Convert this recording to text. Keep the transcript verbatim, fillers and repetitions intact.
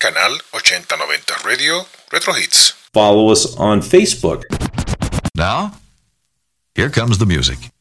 canal ochenta noventa Radio Retro Hits. Follow us on Facebook. Now, here comes the music.